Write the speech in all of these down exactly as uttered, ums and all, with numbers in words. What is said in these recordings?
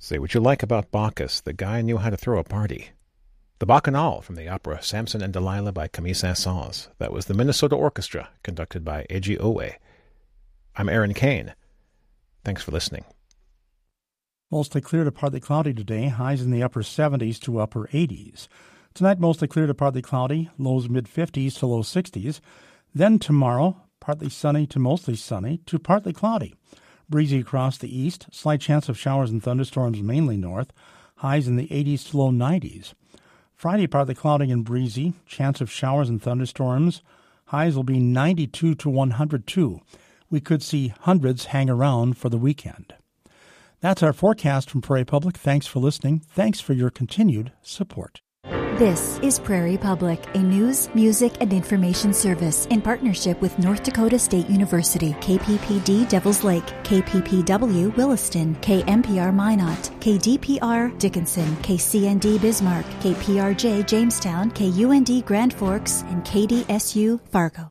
Say what you like about Bacchus, the guy knew how to throw a party. The Bacchanal from the opera Samson and Delilah by Camille Saint-Saëns. That was the Minnesota Orchestra, conducted by Eiji Owe. I'm Aaron Kane. Thanks for listening. Mostly clear to partly cloudy today, highs in the upper seventies to upper eighties. Tonight, mostly clear to partly cloudy, lows mid-fifties to low sixties. Then tomorrow, partly sunny to mostly sunny to partly cloudy. Breezy across the east, slight chance of showers and thunderstorms mainly north, highs in the eighties to low nineties. Friday, partly cloudy and breezy, chance of showers and thunderstorms. Highs will be ninety-two to one hundred two. We could see hundreds hang around for the weekend. That's our forecast from Prairie Public. Thanks for listening. Thanks for your continued support. This is Prairie Public, a news, music, and information service in partnership with North Dakota State University, K P P D Devils Lake, K P P W Williston, K M P R Minot, K D P R Dickinson, K C N D Bismarck, K P R J Jamestown, K U N D Grand Forks, and K D S U Fargo.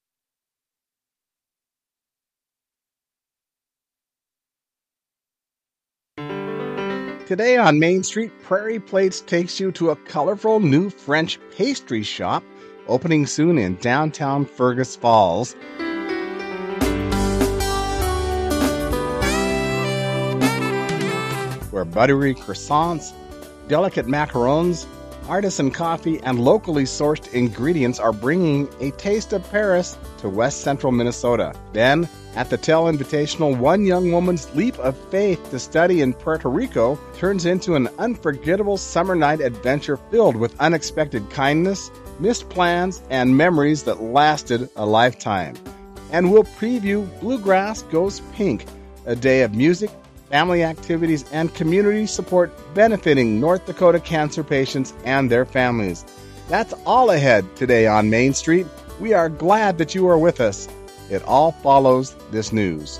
Today on Main Street, Prairie Plates takes you to a colorful new French pastry shop opening soon in downtown Fergus Falls. Where buttery croissants, delicate macarons, artisan coffee, and locally sourced ingredients are bringing a taste of Paris to West Central Minnesota. Then, at the Tell Invitational, one young woman's leap of faith to study in Puerto Rico turns into an unforgettable summer night adventure filled with unexpected kindness, missed plans, and memories that lasted a lifetime. And we'll preview Bluegrass Goes Pink, a day of music, family activities, and community support benefiting North Dakota cancer patients and their families. That's all ahead today on Main Street. We are glad that you are with us. It all follows this news.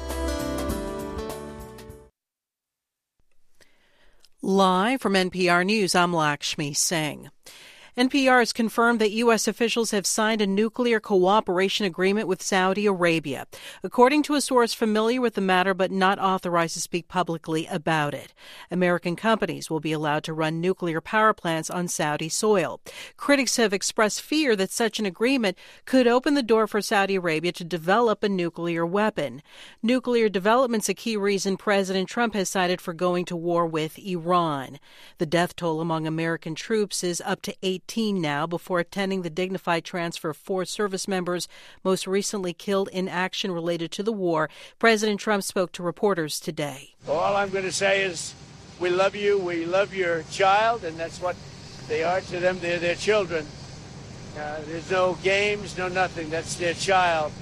Live from N P R News, I'm Lakshmi Singh. N P R has confirmed that U S officials have signed a nuclear cooperation agreement with Saudi Arabia, according to a source familiar with the matter but not authorized to speak publicly about it. American companies will be allowed to run nuclear power plants on Saudi soil. Critics have expressed fear that such an agreement could open the door for Saudi Arabia to develop a nuclear weapon. Nuclear development's a key reason President Trump has cited for going to war with Iran. The death toll among American troops is up to eight now before attending the dignified transfer of four service members most recently killed in action related to the war. President Trump spoke to reporters today. All I'm going to say is we love you, we love your child, and that's what they are to them. They're their children. Uh, there's no games, no nothing. That's their child.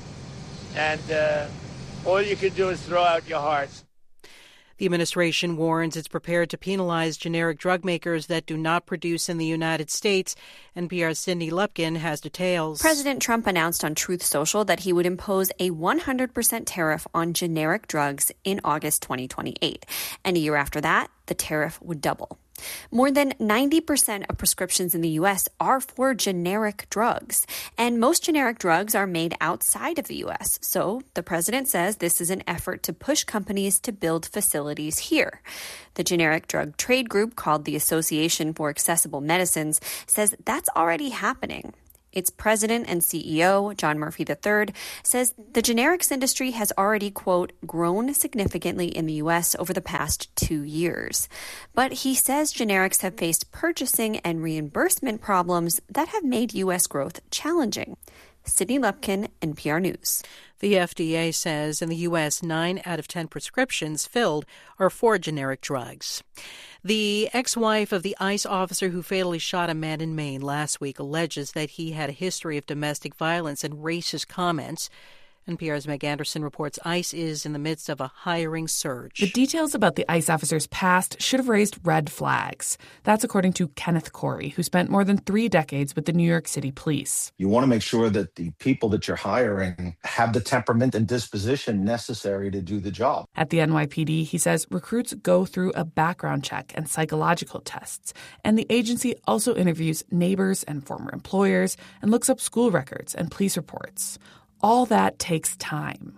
And uh, all you can do is throw out your hearts. The administration warns it's prepared to penalize generic drug makers that do not produce in the United States. N P R's Cindy Lupkin has details. President Trump announced on Truth Social that he would impose a one hundred percent tariff on generic drugs in August twenty twenty-eight. And a year after that, the tariff would double. More than ninety percent of prescriptions in the U S are for generic drugs, and most generic drugs are made outside of the U S. So the president says this is an effort to push companies to build facilities here. The generic drug trade group, called the Association for Accessible Medicines, says that's already happening. Its president and C E O, John Murphy the third, says the generics industry has already, quote, grown significantly in the U S over the past two years. But he says generics have faced purchasing and reimbursement problems that have made U S growth challenging. Sydney Lupkin, N P R News. The F D A says in the U S, nine out of ten prescriptions filled are for generic drugs. The ex-wife of the ICE officer who fatally shot a man in Maine last week alleges that he had a history of domestic violence and racist comments. N P R's Meg Anderson reports ICE is in the midst of a hiring surge. The details about the ICE officer's past should have raised red flags. That's according to Kenneth Corey, who spent more than three decades with the New York City Police. You want to make sure that the people that you're hiring have the temperament and disposition necessary to do the job. At the N Y P D, he says recruits go through a background check and psychological tests, and the agency also interviews neighbors and former employers and looks up school records and police reports. All that takes time.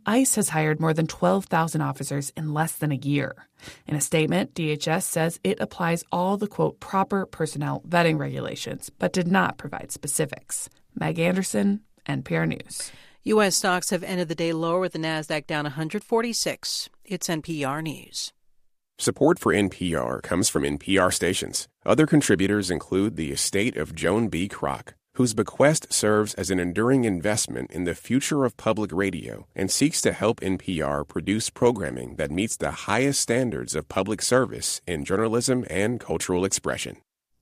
ICE has hired more than twelve thousand officers in less than a year. In a statement, D H S says it applies all the, quote, proper personnel vetting regulations, but did not provide specifics. Meg Anderson, N P R News. U S stocks have ended the day lower with the Nasdaq down one hundred forty-six. It's N P R News. Support for N P R comes from N P R stations. Other contributors include the estate of Joan B. Kroc, whose bequest serves as an enduring investment in the future of public radio and seeks to help N P R produce programming that meets the highest standards of public service in journalism and cultural expression.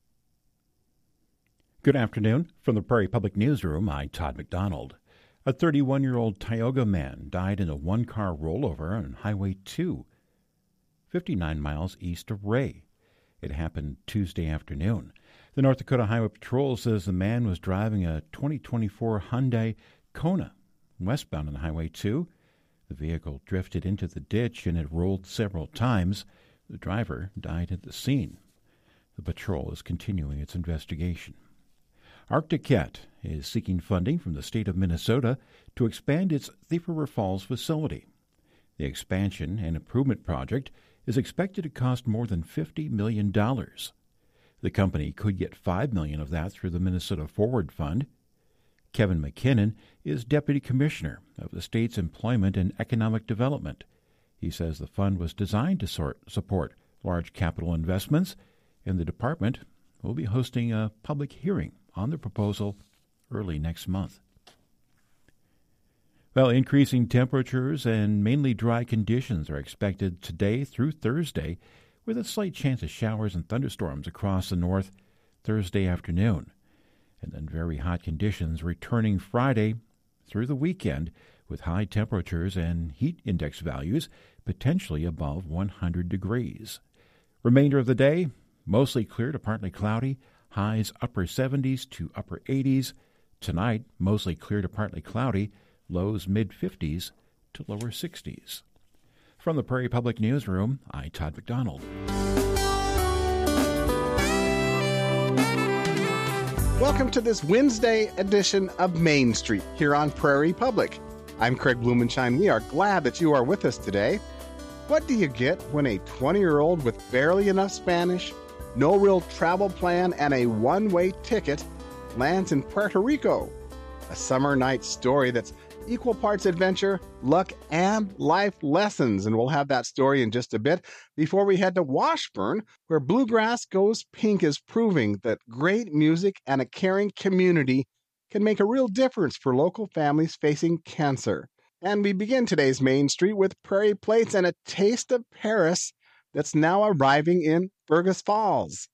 Good afternoon. From the Prairie Public Newsroom, I'm Todd McDonald. A thirty-one-year-old Tioga man died in a one-car rollover on Highway two, fifty-nine miles east of Ray. It happened Tuesday afternoon. The North Dakota Highway Patrol says the man was driving a twenty twenty-four Hyundai Kona westbound on Highway two. The vehicle drifted into the ditch and it rolled several times. The driver died at the scene. The patrol is continuing its investigation. Arctic Cat is seeking funding from the state of Minnesota to expand its Thief River Falls facility. The expansion and improvement project is expected to cost more than fifty million dollars. The company could get five million dollars of that through the Minnesota Forward Fund. Kevin McKinnon is Deputy Commissioner of the state's Employment and Economic Development. He says the fund was designed to sort, support large capital investments, and the department will be hosting a public hearing on the proposal early next month. Well, increasing temperatures and mainly dry conditions are expected today through Thursday, with a slight chance of showers and thunderstorms across the north Thursday afternoon. And then very hot conditions returning Friday through the weekend, with high temperatures and heat index values potentially above one hundred degrees. Remainder of the day, mostly clear to partly cloudy, highs upper seventies to upper eighties. Tonight, mostly clear to partly cloudy, lows mid-fifties to lower sixties. From the Prairie Public Newsroom, I'm Todd McDonald. Welcome to this Wednesday edition of Main Street here on Prairie Public. I'm Craig Blumenshine. We are glad that you are with us today. What do you get when a twenty-year-old with barely enough Spanish, no real travel plan, and a one-way ticket lands in Puerto Rico? A summer night story that's equal parts adventure, luck, and life lessons. And we'll have that story in just a bit. Before we head to Washburn, where Bluegrass Goes Pink is proving that great music and a caring community can make a real difference for local families facing cancer. And we begin today's Main Street with Prairie Plates and a taste of Paris that's now arriving in Fergus Falls.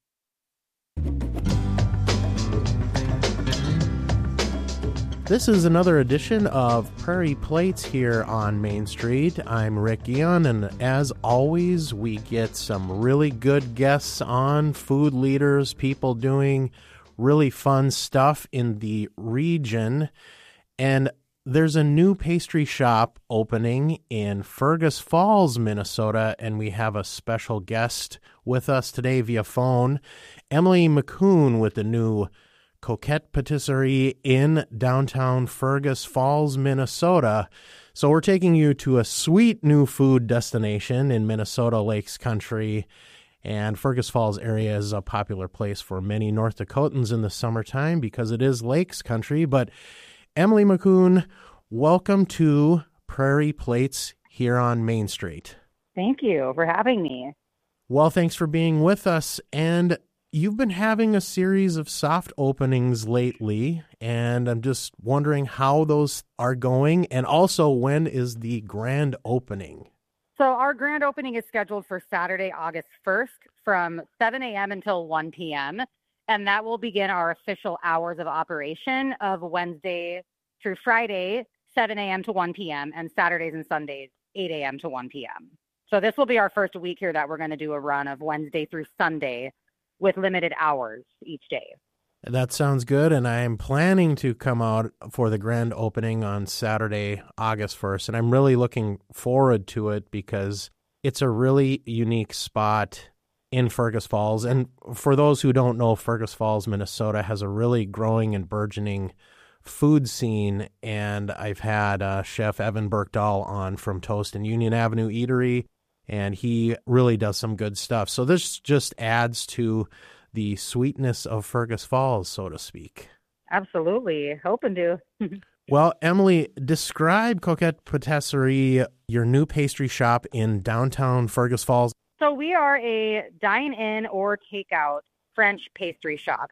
This is another edition of Prairie Plates here on Main Street. I'm Rick Guion, and as always, we get some really good guests on, food leaders, people doing really fun stuff in the region. And there's a new pastry shop opening in Fergus Falls, Minnesota, and we have a special guest with us today via phone, Emily McCoon with the new Coquette Patisserie in downtown Fergus Falls, Minnesota. So we're taking you to a sweet new food destination in Minnesota Lakes Country. And Fergus Falls area is a popular place for many North Dakotans in the summertime because it is Lakes Country. But Emily McCoon, welcome to Prairie Plates here on Main Street. Thank you for having me. Well, thanks for being with us. And you've been having a series of soft openings lately, and I'm just wondering how those are going, and also when is the grand opening? So our grand opening is scheduled for Saturday, August first from seven a.m. until one p.m., and that will begin our official hours of operation of Wednesday through Friday, seven a.m. to one p.m., and Saturdays and Sundays, eight a.m. to one p.m. So this will be our first week here that we're going to do a run of Wednesday through Sunday with limited hours each day. That sounds good, and I am planning to come out for the grand opening on Saturday, August first, and I'm really looking forward to it because it's a really unique spot in Fergus Falls. And for those who don't know, Fergus Falls, Minnesota has a really growing and burgeoning food scene, and I've had uh, Chef Evan Berkdahl on from Toast and Union Avenue Eatery, and he really does some good stuff. So this just adds to the sweetness of Fergus Falls, so to speak. Absolutely. Hoping to. Well, Emily, describe Coquette Patisserie, your new pastry shop in downtown Fergus Falls. So we are a dine-in or takeout French pastry shop.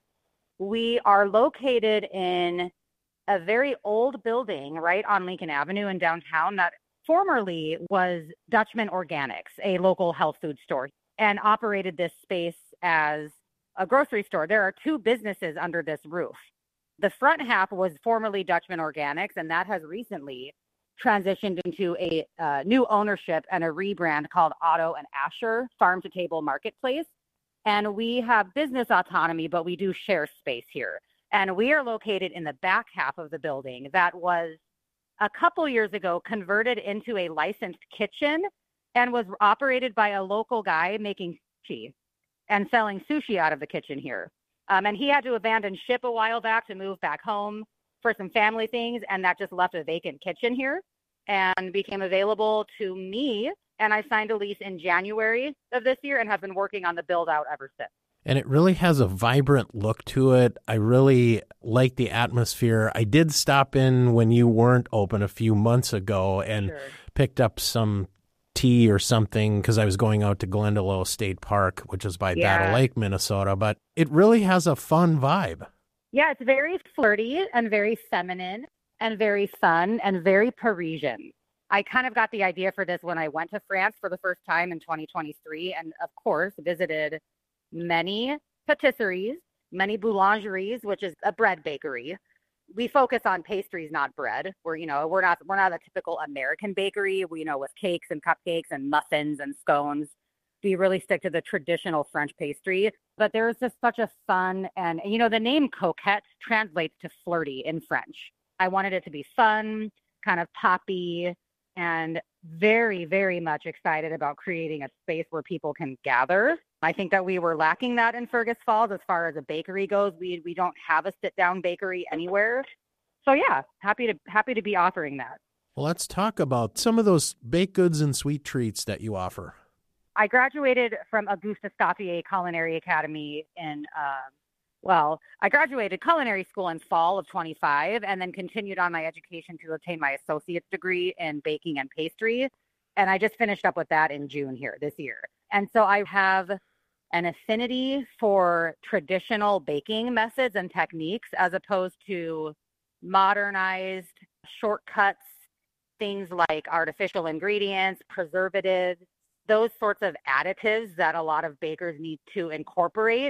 We are located in a very old building right on Lincoln Avenue in downtown that formerly was Dutchman Organics, a local health food store, and operated this space as a grocery store. There are two businesses under this roof. The front half was formerly Dutchman Organics, and that has recently transitioned into a uh, new ownership and a rebrand called Otto and Asher Farm to Table Marketplace. And we have business autonomy, but we do share space here. And we are located in the back half of the building that was a couple years ago converted into a licensed kitchen and was operated by a local guy making sushi and selling sushi out of the kitchen here. Um, and he had to abandon ship a while back to move back home for some family things, and that just left a vacant kitchen here and became available to me. And I signed a lease in January of this year and have been working on the build out ever since. And it really has a vibrant look to it. I really like the atmosphere. I did stop in when you weren't open a few months ago and sure. picked up some tea or something because I was going out to Glendalough State Park, which is by yeah. Battle Lake, Minnesota. But it really has a fun vibe. Yeah, it's very flirty and very feminine and very fun and very Parisian. I kind of got the idea for this when I went to France for the first time in twenty twenty-three and, of course, visited many patisseries, many boulangeries, which is a bread bakery. We focus on pastries, not bread. We're, you know, we're not we're not a typical American bakery. We, you know, with cakes and cupcakes and muffins and scones. We really stick to the traditional French pastry. But there's just such a fun and, you know, the name Coquette translates to flirty in French. I wanted it to be fun, kind of poppy, and very, very much excited about creating a space where people can gather. I think that we were lacking that in Fergus Falls as far as a bakery goes. We we don't have a sit-down bakery anywhere. So yeah, happy to happy to be offering that. Well, let's talk about some of those baked goods and sweet treats that you offer. I graduated from Auguste Escoffier Culinary Academy in, uh, well, I graduated culinary school in fall of twenty-five and then continued on my education to obtain my associate's degree in baking and pastry. And I just finished up with that in June here this year. And so I have an affinity for traditional baking methods and techniques as opposed to modernized shortcuts, things like artificial ingredients, preservatives, those sorts of additives that a lot of bakers need to incorporate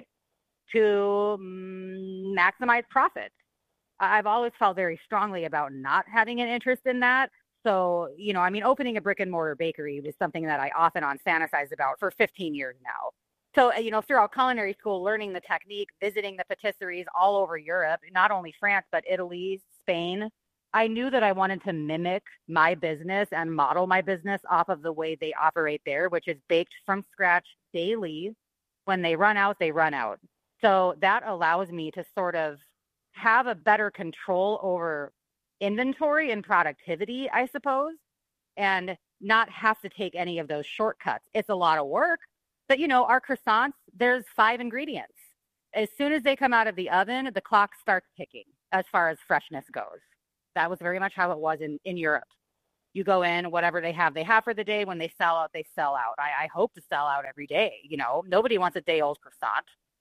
to mm, maximize profits. I've always felt very strongly about not having an interest in that. So, you know, I mean, opening a brick and mortar bakery was something that I often on fantasize about for fifteen years now. So, you know, throughout culinary school, learning the technique, visiting the patisseries all over Europe, not only France, but Italy, Spain, I knew that I wanted to mimic my business and model my business off of the way they operate there, which is baked from scratch daily. When they run out, they run out. So that allows me to sort of have a better control over inventory and productivity, I suppose, and not have to take any of those shortcuts. It's a lot of work, but, you know, our croissants, there's five ingredients. As soon as they come out of the oven, the clock starts ticking as far as freshness goes. That was very much how it was in, in Europe. You go in, whatever they have, they have for the day. When they sell out, they sell out. I, I hope to sell out every day. You know, nobody wants a day-old croissant.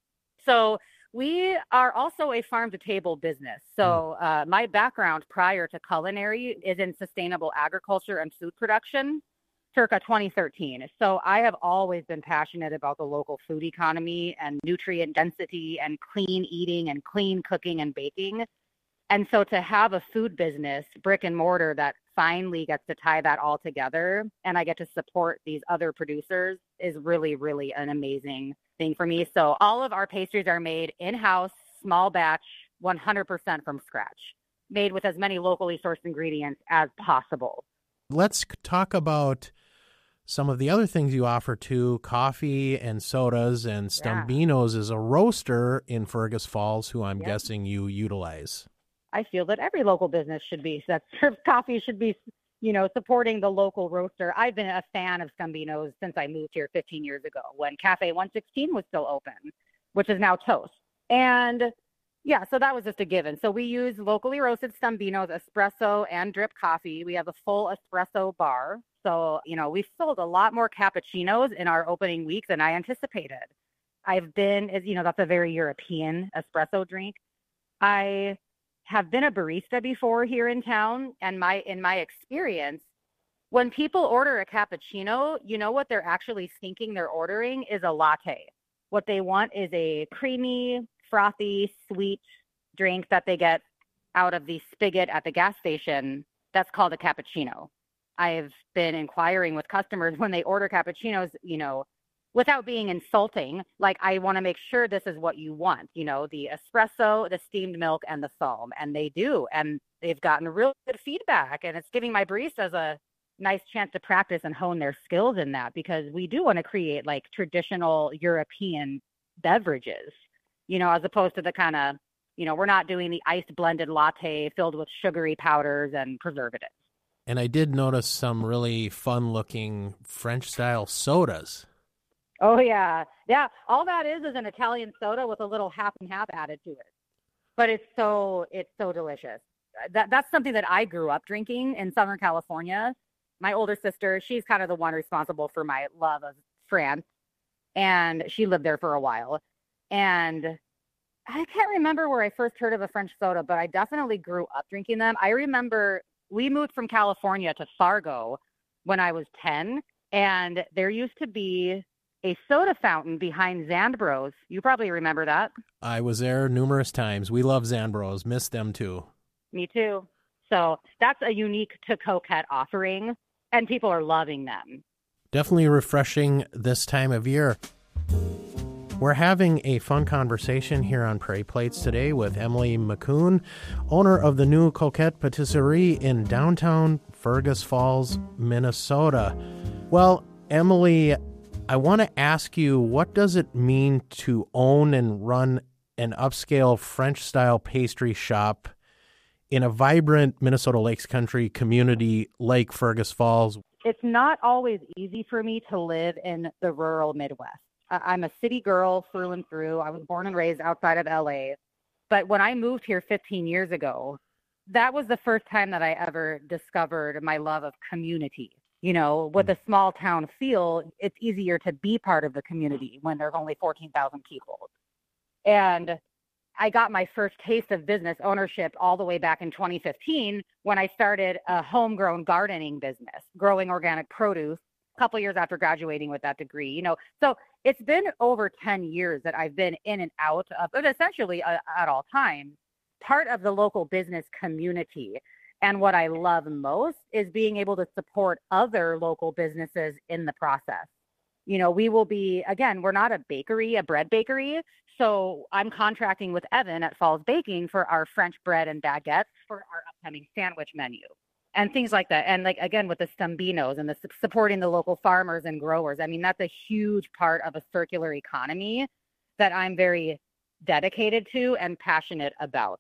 So we are also a farm-to-table business. So uh, my background prior to culinary is in sustainable agriculture and food production, circa twenty thirteen. So I have always been passionate about the local food economy and nutrient density and clean eating and clean cooking and baking. And so to have a food business, brick and mortar, that finally gets to tie that all together and I get to support these other producers is really, really an amazing thing for me. So all of our pastries are made in-house, small batch, one hundred percent from scratch, made with as many locally sourced ingredients as possible. Let's talk about some of the other things you offer too, coffee and sodas, and Stumbinos yeah. is a roaster in Fergus Falls who I'm yep. guessing you utilize. I feel that every local business should be, that serves coffee should be, you know, supporting the local roaster. I've been a fan of Scambinos since I moved here fifteen years ago when Cafe one sixteen was still open, which is now Toast. And yeah, so that was just a given. So we use locally roasted Scambinos, espresso, and drip coffee. We have a full espresso bar. So, you know, we sold a lot more cappuccinos in our opening week than I anticipated. I've been, as you know, that's a very European espresso drink. I have been a barista before here in town, and my in my experience, when people order a cappuccino, you know what they're actually thinking they're ordering is a latte. What they want is a creamy, frothy, sweet drink that they get out of the spigot at the gas station. That's called a cappuccino. I've been inquiring with customers when they order cappuccinos, you know, without being insulting, like, I want to make sure this is what you want, you know, the espresso, the steamed milk, and the foam. And they do. And they've gotten real good feedback. And it's giving my baristas a nice chance to practice and hone their skills in that, because we do want to create like traditional European beverages, you know, as opposed to the kind of, you know, we're not doing the iced blended latte filled with sugary powders and preservatives. And I did notice some really fun-looking French-style sodas. Oh, yeah. Yeah, all that is is an Italian soda with a little half and half added to it. But it's so it's so delicious. That That's something that I grew up drinking in Southern California. My older sister, she's kind of the one responsible for my love of France, and she lived there for a while. And I can't remember where I first heard of a French soda, but I definitely grew up drinking them. I remember we moved from California to Fargo when I was ten, and there used to be a soda fountain behind Zandbros. You probably remember that. I was there numerous times. We love Zandbros. Miss them too. Me too. So that's a unique to Coquette offering, and people are loving them. Definitely refreshing this time of year. We're having a fun conversation here on Prairie Plates today with Emily McCune, owner of the new Coquette Patisserie in downtown Fergus Falls, Minnesota. Well, Emily, I want to ask you, what does it mean to own and run an upscale French-style pastry shop in a vibrant Minnesota Lakes Country community like Fergus Falls? It's not always easy for me to live in the rural Midwest. I'm a city girl through and through. I was born and raised outside of L A. But when I moved here fifteen years ago, that was the first time that I ever discovered my love of community. You know, with a small town feel, it's easier to be part of the community when there's only fourteen thousand people. And I got my first taste of business ownership all the way back in twenty fifteen when I started a homegrown gardening business, growing organic produce, a couple years after graduating with that degree. You know, so it's been over ten years that I've been in and out of, but essentially uh, at all times, part of the local business community. And what I love most is being able to support other local businesses in the process. You know, we will be, again, we're not a bakery, a bread bakery. So I'm contracting with Evan at Falls Baking for our French bread and baguettes for our upcoming sandwich menu and things like that. And like, again, with the Scambinos and the supporting the local farmers and growers. I mean, that's a huge part of a circular economy that I'm very dedicated to and passionate about.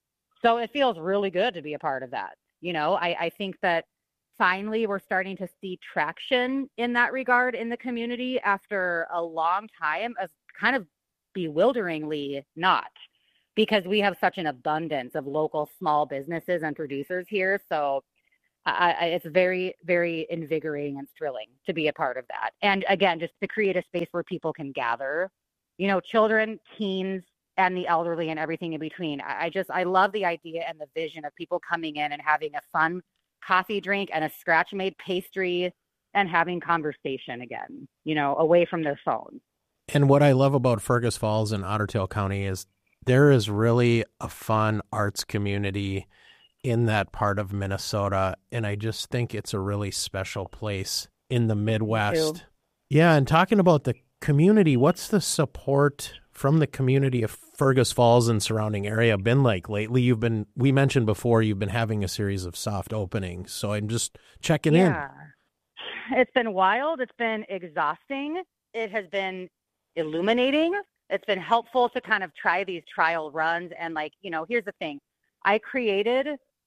So it feels really good to be a part of that. You know, I, I think that finally we're starting to see traction in that regard in the community after a long time of kind of bewilderingly not, because we have such an abundance of local small businesses and producers here. So I, I, it's very, very invigorating and thrilling to be a part of that. And again, just to create a space where people can gather, you know, children, teens, and the elderly and everything in between. I, I just, I love the idea and the vision of people coming in and having a fun coffee drink and a scratch-made pastry and having conversation again, you know, away from their phone. And what I love about Fergus Falls and Otter Tail County is there is really a fun arts community in that part of Minnesota. And I just think it's a really special place in the Midwest. Yeah. And talking about the community, what's the support from the community of Fergus Falls and surrounding area been like lately? You've been, we mentioned before, you've been having a series of soft openings. So I'm just checking yeah. in. It's been wild. It's been exhausting. It has been illuminating. It's been helpful to kind of try these trial runs. And like, you know, here's the thing. I created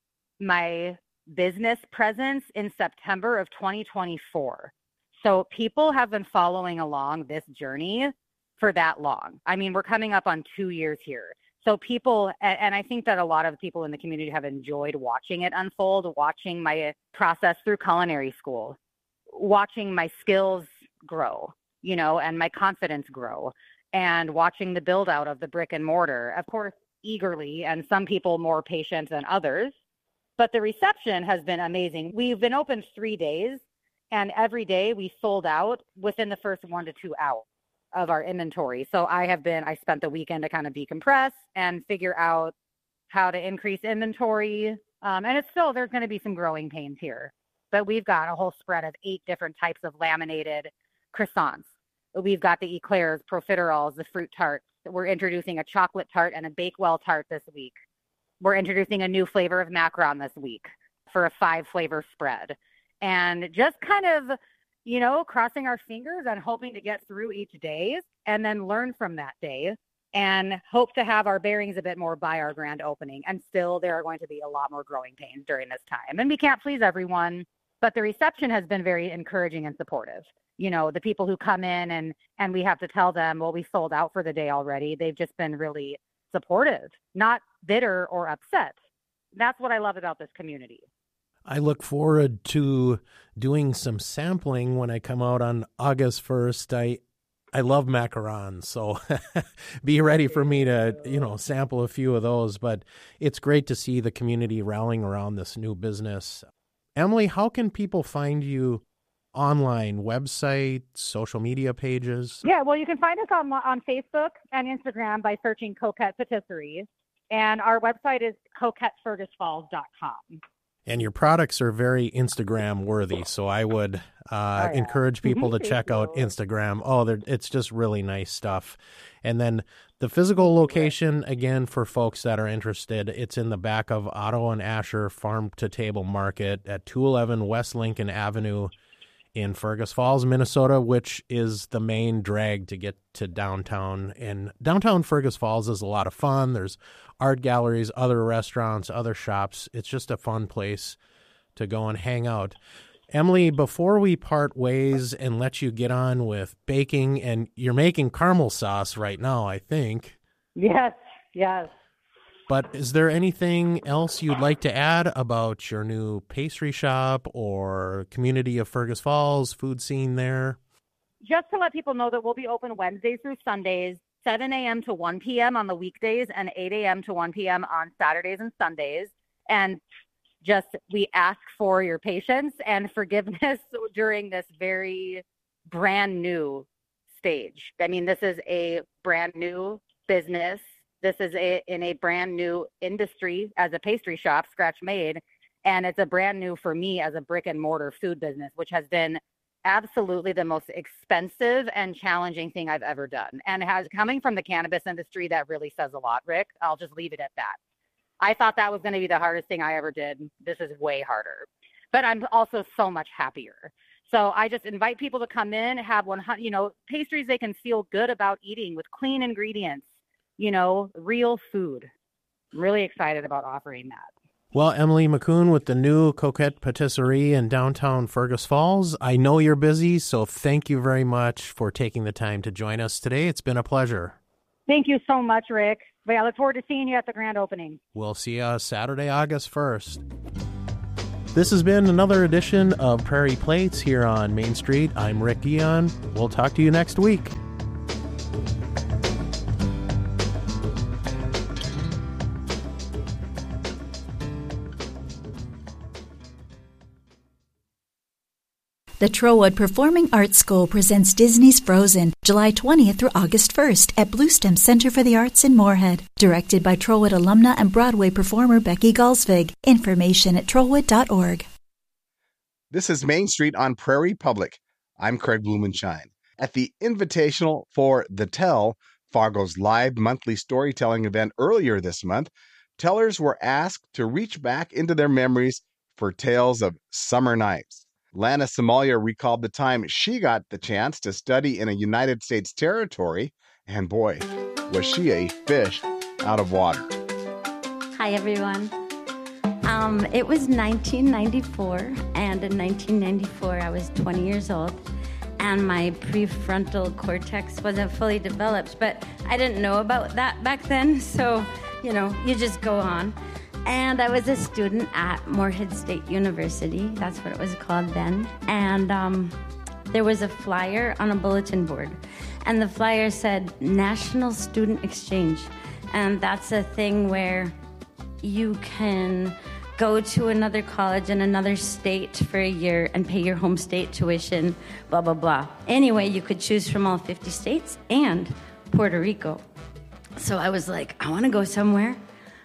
my business presence in September of twenty twenty-four. So people have been following along this journey for that long. I mean, we're coming up on two years here. So people, and I think that a lot of people in the community have enjoyed watching it unfold, watching my process through culinary school, watching my skills grow, you know, and my confidence grow, and watching the build out of the brick and mortar, of course, eagerly, and some people more patient than others. But the reception has been amazing. We've been open three days, and every day we sold out within the first one to two hours of our inventory. So I have been, I spent the weekend to kind of decompress and figure out how to increase inventory. Um, and it's still, there's going to be some growing pains here, but we've got a whole spread of eight different types of laminated croissants. We've got the eclairs, profiteroles, the fruit tarts. We're introducing a chocolate tart and a Bakewell tart this week. We're introducing a new flavor of macaron this week for a five flavor spread. And just kind of, you know, crossing our fingers and hoping to get through each day and then learn from that day and hope to have our bearings a bit more by our grand opening. And still, there are going to be a lot more growing pains during this time. And we can't please everyone, but the reception has been very encouraging and supportive. You know, the people who come in and, and we have to tell them, well, we sold out for the day already. They've just been really supportive, not bitter or upset. That's what I love about this community. I look forward to doing some sampling when I come out on August first. I I love macarons, so be ready for me to, you know, sample a few of those. But it's great to see the community rallying around this new business. Emily, how can people find you online? Website, social media pages? Yeah, well, you can find us on on Facebook and Instagram by searching Coquette Patisserie, and our website is coquette fergus falls dot com. And your products are very Instagram worthy, so I would uh, oh, yeah. encourage people to check out Instagram. Oh, it's just really nice stuff. And then the physical location, again, for folks that are interested, it's in the back of Otto and Asher Farm to Table Market at two eleven West Lincoln Avenue in Fergus Falls, Minnesota, which is the main drag to get to downtown. And downtown Fergus Falls is a lot of fun. There's art galleries, other restaurants, other shops. It's just a fun place to go and hang out. Emily, before we part ways and let you get on with baking, and you're making caramel sauce right now, I think. Yes, yes. But is there anything else you'd like to add about your new pastry shop or community of Fergus Falls, food scene there? Just to let people know that we'll be open Wednesdays through Sundays, seven a.m. to one p.m. on the weekdays and eight a.m. to one p.m. on Saturdays and Sundays. And just we ask for your patience and forgiveness during this very brand new stage. I mean, this is a brand new business. This is a, in a brand new industry as a pastry shop, scratch made, and it's a brand new for me as a brick and mortar food business, which has been absolutely the most expensive and challenging thing I've ever done. And has coming from the cannabis industry, that really says a lot, Rick. I'll just leave it at that. I thought that was going to be the hardest thing I ever did. This is way harder, but I'm also so much happier. So I just invite people to come in, have one, you know, pastries they can feel good about eating with clean ingredients. You know, real food. I'm really excited about offering that. Well, Emily McCoon with the new Coquette Patisserie in downtown Fergus Falls. I know you're busy, so thank you very much for taking the time to join us today. It's been a pleasure. Thank you so much, Rick. But I look forward to seeing you at the grand opening. We'll see you Saturday, August first. This has been another edition of Prairie Plates here on Main Street. I'm Rick Guion. We'll talk to you next week. The Trowwood Performing Arts School presents Disney's Frozen, July twentieth through August first at Bluestem Center for the Arts in Moorhead. Directed by Trowwood alumna and Broadway performer Becky Galsvig. Information at trowwood dot org. This is Main Street on Prairie Public. I'm Craig Blumenshine. At the Invitational for The Tell, Fargo's live monthly storytelling event earlier this month, tellers were asked to reach back into their memories for tales of summer nights. Lana Somalia recalled the time she got the chance to study in a United States territory, and boy, was she a fish out of water. Hi, Hi, everyone. Um, it was nineteen ninety-four, and in nineteen ninety-four, I was twenty years old, and my prefrontal cortex wasn't fully developed, but I didn't know about that back then, so, you know, you just go on. And I was a student at Moorhead State University. That's what it was called then. And um, there was a flyer on a bulletin board. And the flyer said National Student Exchange. And that's a thing where you can go to another college in another state for a year and pay your home state tuition, blah, blah, blah. Anyway, you could choose from all fifty states and Puerto Rico. So I was like, I want to go somewhere.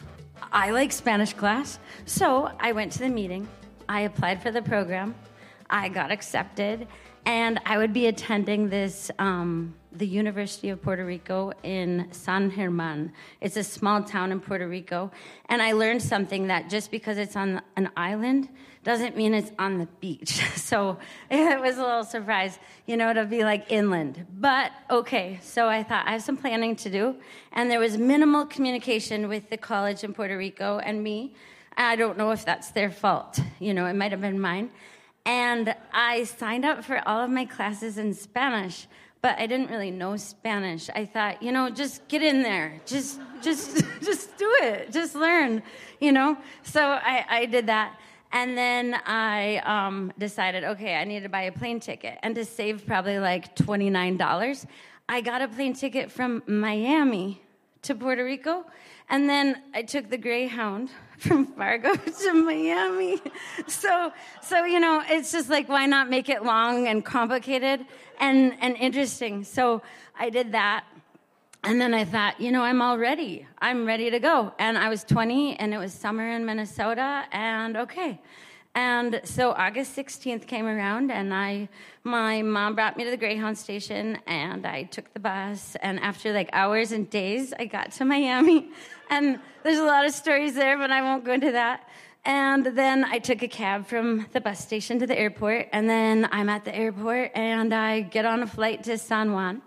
I like Spanish class. So I went to the meeting. I applied for the program. I got accepted. And I would be attending this, um, the University of Puerto Rico in San Germán. It's a small town in Puerto Rico. And I learned something that just because it's on an island doesn't mean it's on the beach. So it was a little surprise, you know, to be like inland. But okay, so I thought I have some planning to do. And there was minimal communication with the college in Puerto Rico and me. I don't know if that's their fault. You know, it might have been mine. And I signed up for all of my classes in Spanish, but I didn't really know Spanish. I thought, you know, just get in there. Just just just do it. Just learn, you know? So I, I did that. And then I um, decided, okay, I need to buy a plane ticket. And to save probably like twenty-nine dollars, I got a plane ticket from Miami to Puerto Rico. And then I took the Greyhound from Fargo to Miami. So, so you know, it's just like, why not make it long and complicated and, and interesting? So I did that. And then I thought, you know, I'm all ready. I'm ready to go. And I was twenty, and it was summer in Minnesota, and okay. And so August sixteenth came around, and I, my mom brought me to the Greyhound station, and I took the bus. And after like hours and days, I got to Miami. And there's a lot of stories there, but I won't go into that. And then I took a cab from the bus station to the airport, and then I'm at the airport, and I get on a flight to San Juan.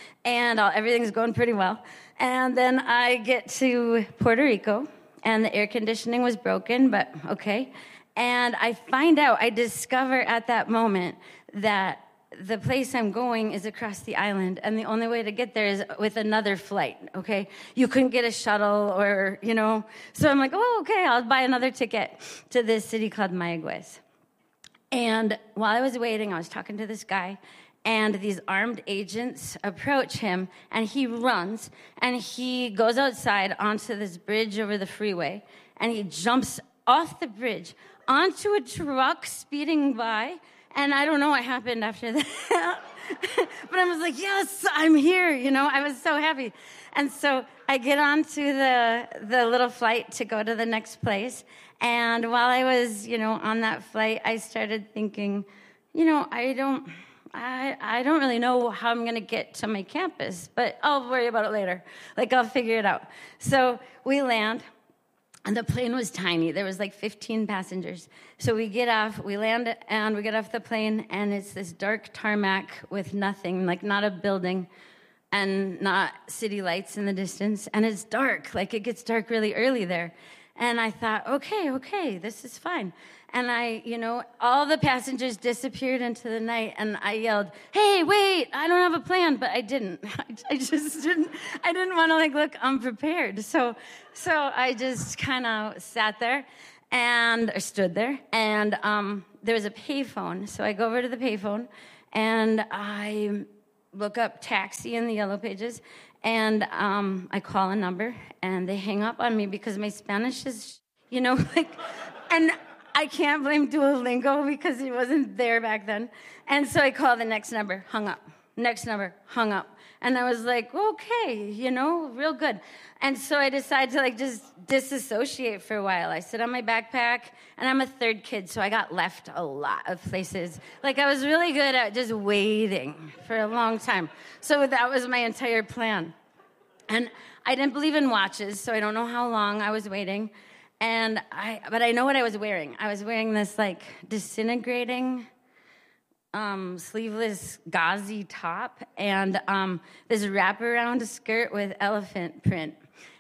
And all, everything's going pretty well. And then I get to Puerto Rico, and the air conditioning was broken, but okay. And I find out, I discover at that moment that the place I'm going is across the island, and the only way to get there is with another flight, okay? You couldn't get a shuttle or, you know. So I'm like, oh, okay, I'll buy another ticket to this city called Mayagüez. And while I was waiting, I was talking to this guy, and these armed agents approach him, and he runs, and he goes outside onto this bridge over the freeway, and he jumps off the bridge onto a truck speeding by, and I don't know what happened after that. But I was like, yes, I'm here, you know. I was so happy. And so I get onto the the little flight to go to the next place, and while I was, you know, on that flight, I started thinking, you know, I don't... I, I don't really know how I'm going to get to my campus, but I'll worry about it later. Like, I'll figure it out. So we land, and the plane was tiny. There was like fifteen passengers. So we get off, we land, and we get off the plane, and it's this dark tarmac with nothing, like not a building and not city lights in the distance. And it's dark. Like, it gets dark really early there. And I thought, okay, okay, this is fine. And I, you know, all the passengers disappeared into the night, and I yelled, hey, wait, I don't have a plan, but I didn't. I, I just didn't, I didn't want to, like, look unprepared. So, so I just kind of sat there and or stood there, and um, there was a payphone. So I go over to the payphone, and I look up taxi in the Yellow Pages, and um, I call a number, and they hang up on me because my Spanish is, you know, like, and I can't blame Duolingo because he wasn't there back then. And so I called the next number, hung up. Next number, hung up. And I was like, okay, you know, real good. And so I decided to, like, just disassociate for a while. I sit on my backpack, and I'm a third kid, so I got left a lot of places. Like, I was really good at just waiting for a long time. So that was my entire plan. And I didn't believe in watches, so I don't know how long I was waiting. And I, but I know what I was wearing. I was wearing this, like, disintegrating, um, sleeveless gauzy top and um, this wraparound skirt with elephant print.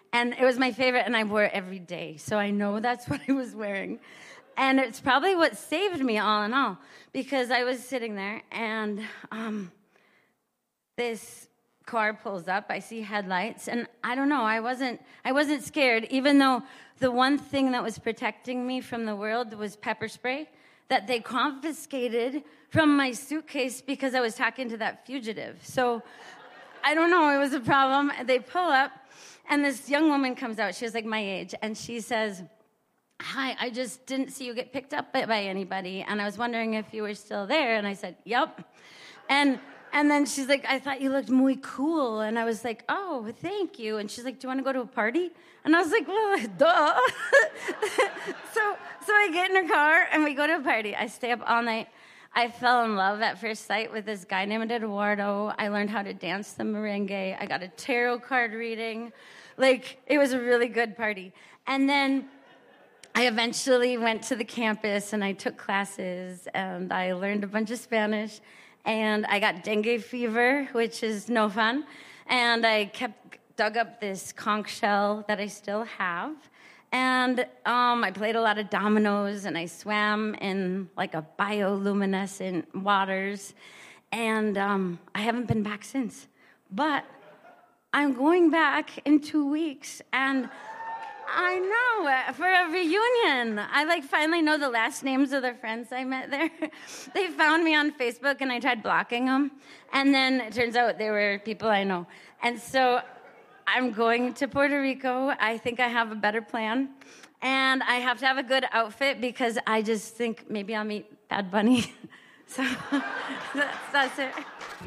And it was my favorite, and I wore it every day. So I know that's what I was wearing. And it's probably what saved me all in all, because I was sitting there, and um, this car pulls up. I see headlights, and I don't know. I wasn't. I wasn't scared, even though the one thing that was protecting me from the world was pepper spray that they confiscated from my suitcase because I was talking to that fugitive. So I don't know. It was a problem. They pull up, and this young woman comes out. She was like my age, and she says, "Hi, I just didn't see you get picked up by, by anybody, and I was wondering if you were still there." And I said, "Yep." And and then she's like, "I thought you looked muy cool." And I was like, "Oh, thank you." And she's like, "Do you want to go to a party?" And I was like, "Well, duh." so so I get in her car, and we go to a party. I stay up all night. I fell in love at first sight with this guy named Eduardo. I learned how to dance the merengue. I got a tarot card reading. Like, it was a really good party. And then I eventually went to the campus, and I took classes, and I learned a bunch of Spanish, and I got dengue fever, which is no fun, and I kept dug up this conch shell that I still have, and um, I played a lot of dominoes, and I swam in like a bioluminescent waters, and um, I haven't been back since, but I'm going back in two weeks, and I know, for a reunion. I, like, finally know the last names of the friends I met there. They found me on Facebook, and I tried blocking them. And then it turns out they were people I know. And so I'm going to Puerto Rico. I think I have a better plan. And I have to have a good outfit because I just think maybe I'll meet Bad Bunny. So that's, that's it.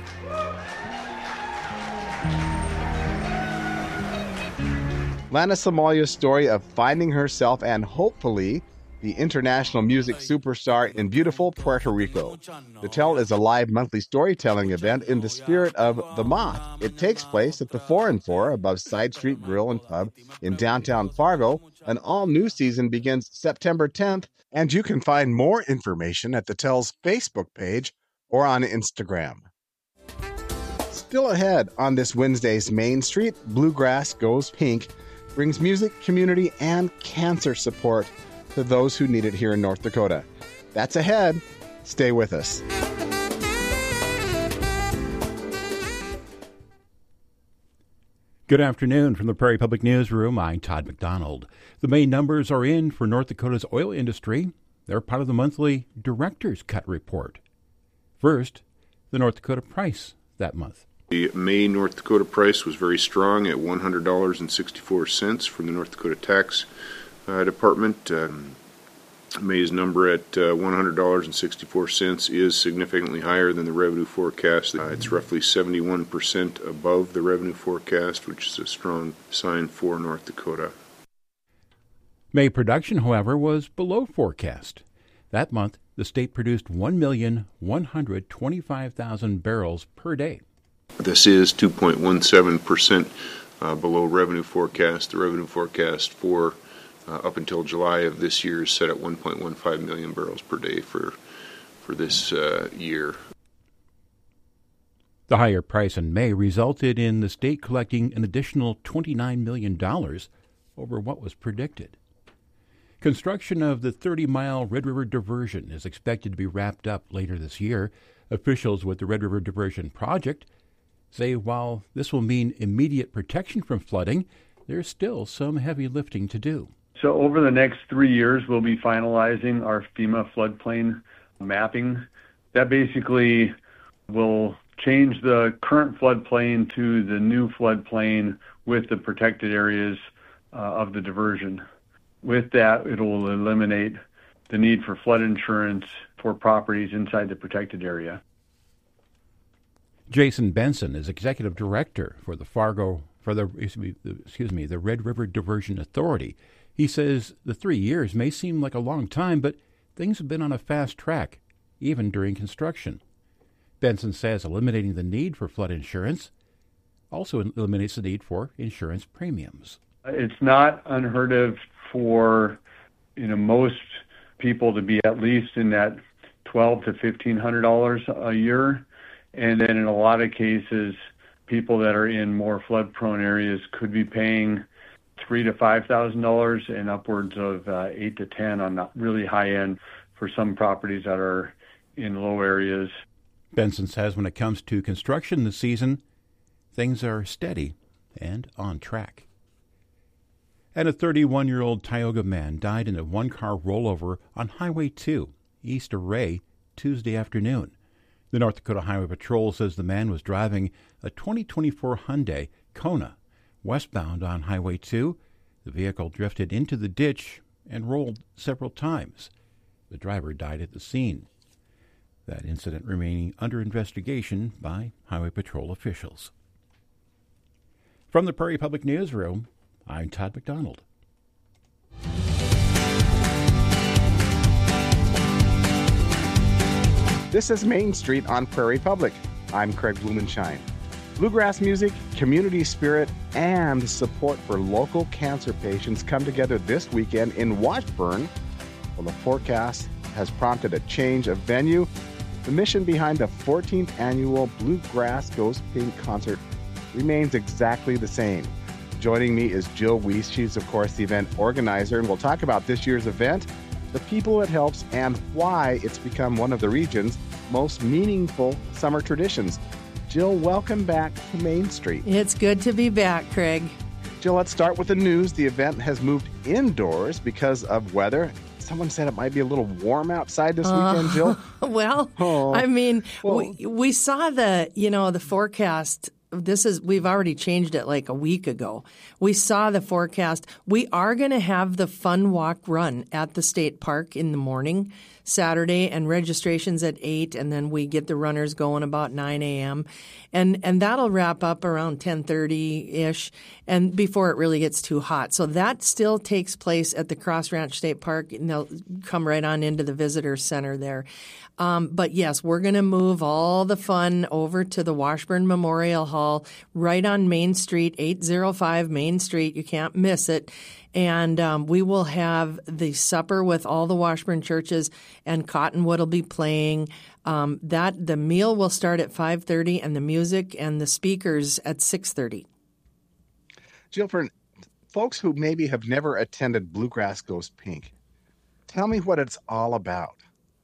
Lana Somalia's story of finding herself and hopefully the international music superstar in beautiful Puerto Rico. The Tell is a live monthly storytelling event in the spirit of The Moth. It takes place at the four and four above Side Street Grill and Pub in downtown Fargo. An all-new season begins September tenth, and you can find more information at The Tell's Facebook page or on Instagram. Still ahead on this Wednesday's Main Street, Bluegrass Goes Pink brings music, community, and cancer support to those who need it here in North Dakota. That's ahead. Stay with us. Good afternoon from the Prairie Public Newsroom. I'm Todd McDonald. The May numbers are in for North Dakota's oil industry. They're part of the monthly Director's Cut Report. First, the North Dakota price that month. The May North Dakota price was very strong at one hundred dollars and sixty-four cents from the North Dakota Tax uh, Department. Um, May's number at uh, one hundred dollars and sixty-four cents is significantly higher than the revenue forecast. Uh, it's roughly seventy-one percent above the revenue forecast, which is a strong sign for North Dakota. May production, however, was below forecast. That month, the state produced one million one hundred twenty-five thousand barrels per day. This is two point one seven percent uh, below revenue forecast. The revenue forecast for uh, up until July of this year is set at one point one five million barrels per day for for this uh, year. The higher price in May resulted in the state collecting an additional twenty-nine million dollars over what was predicted. Construction of the thirty-mile Red River Diversion is expected to be wrapped up later this year. Officials with the Red River Diversion Project say while this will mean immediate protection from flooding, there's still some heavy lifting to do. So over the next three years, we'll be finalizing our FEMA floodplain mapping. That basically will change the current floodplain to the new floodplain with the protected areas uh, of the diversion. With that, it will eliminate the need for flood insurance for properties inside the protected area. Jason Benson is executive director for the Fargo for the excuse me the Red River Diversion Authority. He says the three years may seem like a long time, but things have been on a fast track, even during construction. Benson says eliminating the need for flood insurance also eliminates the need for insurance premiums. It's not unheard of for you know most people to be at least in that twelve to fifteen hundred dollars a year. And then in a lot of cases, people that are in more flood-prone areas could be paying three to five thousand dollars, and upwards of uh, eight to ten on the really high end for some properties that are in low areas. Benson says when it comes to construction this season, things are steady and on track. And a thirty-one-year-old Tioga man died in a one-car rollover on Highway two, east of Ray, Tuesday afternoon. The North Dakota Highway Patrol says the man was driving a twenty twenty-four Hyundai Kona westbound on Highway two. The vehicle drifted into the ditch and rolled several times. The driver died at the scene. That incident remaining under investigation by Highway Patrol officials. From the Prairie Public Newsroom, I'm Todd McDonald. This is Main Street on Prairie Public. I'm Craig Blumenshine. Bluegrass music, community spirit, and support for local cancer patients come together this weekend in Washburn. Well, the forecast has prompted a change of venue. The mission behind the fourteenth annual Bluegrass Goes Pink concert remains exactly the same. Joining me is Jill Weiss. She's, of course, the event organizer, and we'll talk about this year's event, the people it helps, and why it's become one of the region's most meaningful summer traditions. Jill, welcome back to Main Street. It's good to be back, Craig. Jill, let's start with the news. The event has moved indoors because of weather. Someone said it might be a little warm outside this uh, weekend, Jill. Well, oh. I mean, well, we, we saw the, you know, the forecast. This is, we've already changed it like a week ago. We saw the forecast. We are going to have the fun walk run at the state park in the morning, Saturday, and registration's at eight, and then we get the runners going about nine a.m. And and that'll wrap up around ten thirty-ish, and before it really gets too hot. So that still takes place at the Cross Ranch State Park, and they'll come right on into the visitor center there. Um, but yes, we're going to move all the fun over to the Washburn Memorial Hall right on Main Street, eight oh five Main Street. You can't miss it. And um, we will have the supper with all the Washburn churches, and Cottonwood will be playing. Um, that the meal will start at five thirty, and the music and the speakers at six thirty. Jill, for folks who maybe have never attended Bluegrass Goes Pink, tell me what it's all about.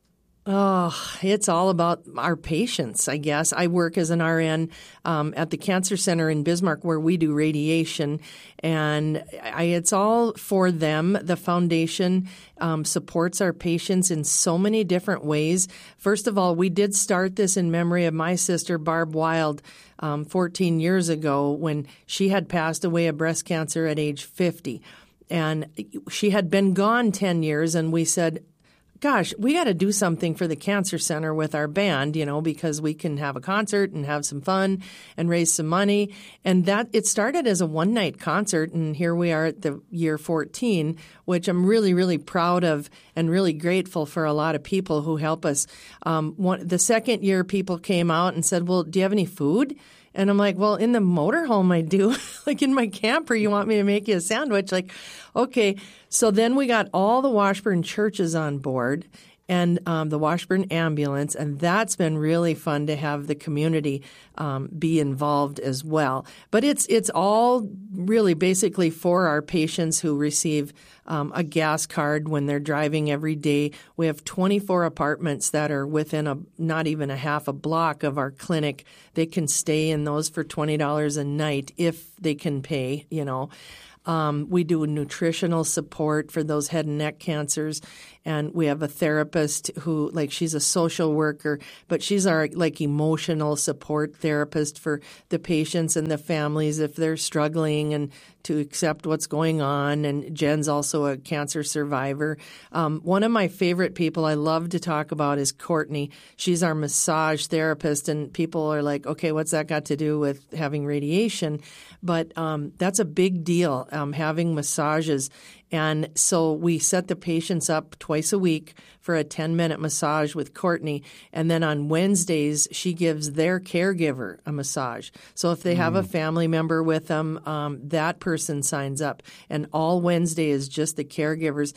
Oh, it's all about our patients, I guess. I work as an R N um, at the Cancer Center in Bismarck, where we do radiation, and I, it's all for them. The foundation um, supports our patients in so many different ways. First of all, we did start this in memory of my sister, Barb Wild, um, fourteen years ago, when she had passed away of breast cancer at age fifty. And she had been gone ten years, and we said, gosh, we got to do something for the Cancer Center with our band, you know, because we can have a concert and have some fun and raise some money. And that it started as a one-night concert, and here we are at the year fourteen, which I'm really, really proud of and really grateful for a lot of people who help us. Um, one, the second year, people came out and said, well, do you have any food? And I'm like, well, in the motorhome I do. Like in my camper, you want me to make you a sandwich? Like, okay. So then we got all the Washburn churches on board, and um, the Washburn ambulance, and that's been really fun to have the community um, be involved as well. But it's it's all really basically for our patients who receive um, a gas card when they're driving every day. We have twenty-four apartments that are within a not even a half a block of our clinic. They can stay in those for twenty dollars a night if they can pay, you know. Um, we do nutritional support for those head and neck cancers, and we have a therapist who, like, she's a social worker, but she's our, like, emotional support therapist for the patients and the families if they're struggling and to accept what's going on. And Jen's also a cancer survivor. Um, one of my favorite people I love to talk about is Courtney. She's our massage therapist, and people are like, okay, what's that got to do with having radiation? But um, that's a big deal, um, having massages. And so we set the patients up twice a week for a ten-minute massage with Courtney. And then on Wednesdays, she gives their caregiver a massage. So if they have mm. a family member with them, um, that person signs up. And all Wednesday is just the caregivers.